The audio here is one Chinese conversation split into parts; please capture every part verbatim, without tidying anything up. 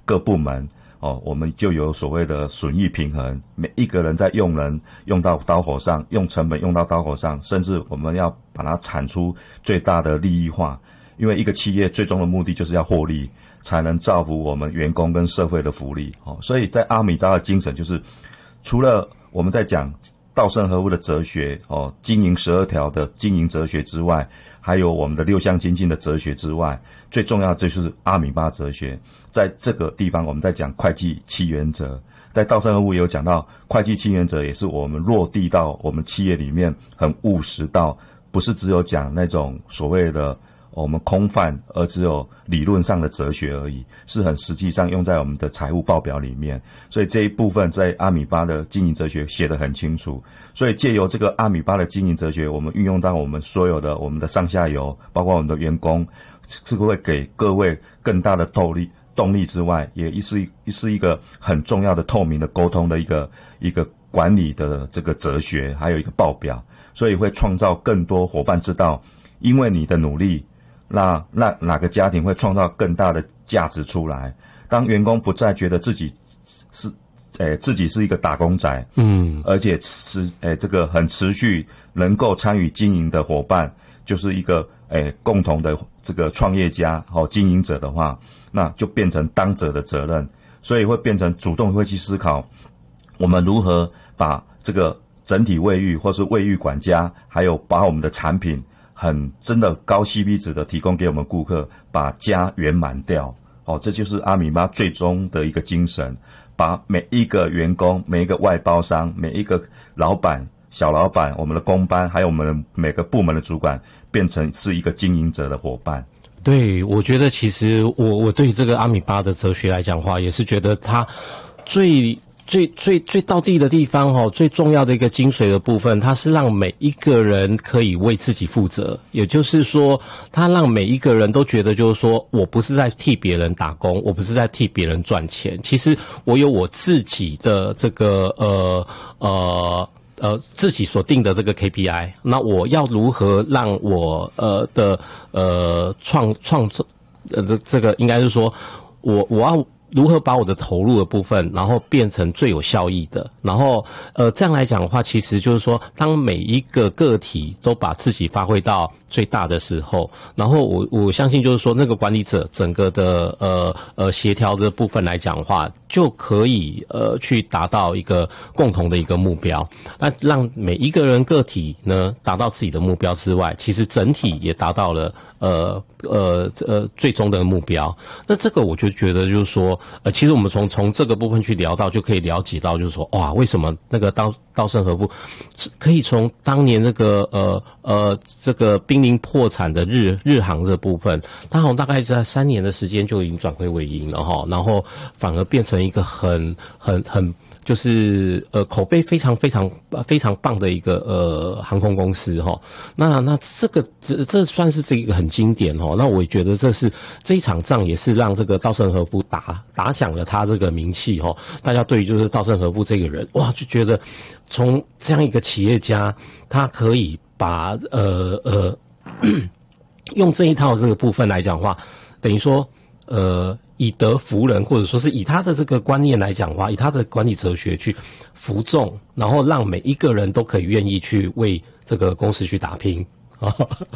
各部门哦，我们就有所谓的损益平衡，每一个人在用人用到刀口上，用成本用到刀口上，甚至我们要把它产出最大的利益化。因为一个企业最终的目的就是要获利，才能造福我们员工跟社会的福利。哦，所以在阿米巴的精神就是，除了我们在讲稻盛和夫的哲学哦，经营十二条的经营哲学之外，还有我们的六项精进的哲学之外，最重要的就是阿米巴哲学。在这个地方，我们在讲会计七原则，在稻盛和夫也有讲到会计七原则，也是我们落地到我们企业里面很务实到，不是只有讲那种所谓的我们空泛，而只有理论上的哲学而已，是很实际上用在我们的财务报表里面。所以这一部分在阿米巴的经营哲学写得很清楚。所以借由这个阿米巴的经营哲学，我们运用到我们所有的我们的上下游，包括我们的员工，是会给各位更大的动力。动力之外，也是是一个很重要的透明的沟通的一个一个管理的这个哲学，还有一个报表，所以会创造更多伙伴知道，因为你的努力。那那哪个家庭会创造更大的价值出来？当员工不再觉得自己是，诶、自己是一个打工仔，嗯，而且持诶这个很持续能够参与经营的伙伴，就是一个诶共同的这个创业家和经营者的话，那就变成当者的责任，所以会变成主动会去思考，我们如何把这个整体卫浴或是卫浴管家，还有把我们的产品。很真的高 C P 值的提供给我们顾客，把家圆满掉。哦，这就是阿米巴最终的一个精神，把每一个员工、每一个外包商、每一个老板、小老板、我们的工班，还有我们每个部门的主管，变成是一个经营者的伙伴。 对，我觉得其实我我对这个阿米巴的哲学来讲话，也是觉得它最。最最最道地的地方齁，最重要的一个精髓的部分，它是让每一个人可以为自己负责，也就是说，它让每一个人都觉得就是说，我不是在替别人打工，我不是在替别人赚钱，其实我有我自己的这个呃呃呃自己所定的这个 K P I， 那我要如何让我呃的呃创创造呃这个应该是说，我我要。如何把我的投入的部分，然后变成最有效益的？然后，呃，这样来讲的话，其实就是说，当每一个个体都把自己发挥到最大的时候，然后我我相信就是说，那个管理者整个的呃呃协调的部分来讲的话，就可以呃去达到一个共同的一个目标。那让每一个人个体呢达到自己的目标之外，其实整体也达到了呃呃呃最终的目标。那这个我就觉得就是说。呃，其实我们从从这个部分去聊到，就可以了解到，就是说，哇，为什么那个稻稻盛和夫可以从当年那个呃呃这个濒临破产的日日航这部分，他好像大概在三年的时间就已经转亏为盈了哈，然后反而变成一个很很很。就是呃口碑非常非常非常棒的一个呃航空公司哈，那那这个这这算是这个很经典哈，那我也觉得这是这一场仗也是让这个稻盛和夫打打响了他这个名气哈，大家对于就是稻盛和夫这个人哇就觉得从这样一个企业家，他可以把呃呃用这一套这个部分来讲的话，等于说呃。以德服人，或者说是以他的这个观念来讲的话，以他的管理哲学去服众，然后让每一个人都可以愿意去为这个公司去打拼啊。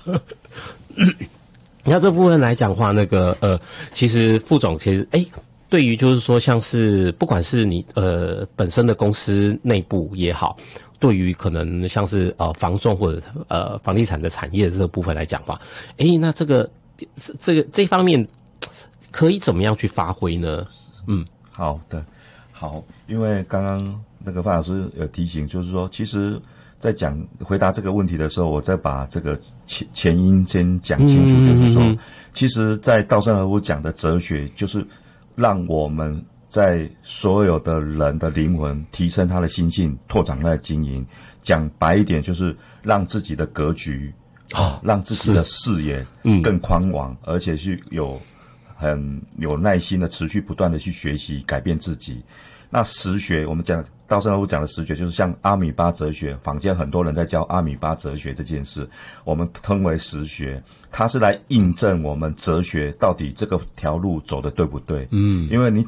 那这部分来讲的话，那个呃，其实副总其实哎，对于就是说像是不管是你呃本身的公司内部也好，对于可能像是呃房仲或者呃房地产的产业这个部分来讲的话，哎，那这个这个这方面。可以怎么样去发挥呢？嗯， 好的，好，因为刚刚那个范老师有提醒，就是说，其实，在讲回答这个问题的时候，我再把这个前前因先讲清楚，嗯、就是说，嗯、其实，在稻盛和夫讲的哲学，就是让我们在所有的人的灵魂提升他的心性，拓展他的经营。讲白一点，就是让自己的格局啊，让自己的视野更宽广，嗯、而且是有。很有耐心的持续不断的去学习改变自己。那实学我们讲稻盛和夫讲的实学就是像阿米巴哲学，坊间很多人在教阿米巴哲学这件事，我们称为实学，它是来印证我们哲学到底这个条路走的对不对。嗯，因为你